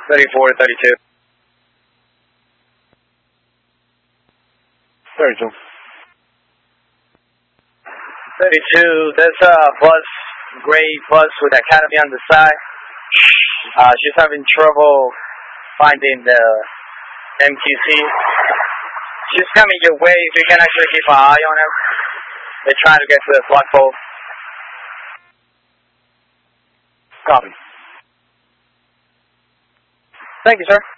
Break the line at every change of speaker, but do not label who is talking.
34, 32.
32.
32, there's a bus, gray bus with Academy on the side. She's having trouble finding the MQC. She's coming your way, if you can actually keep an eye on her. They're trying to get to the flagpole.
Copy.
Thank you, sir.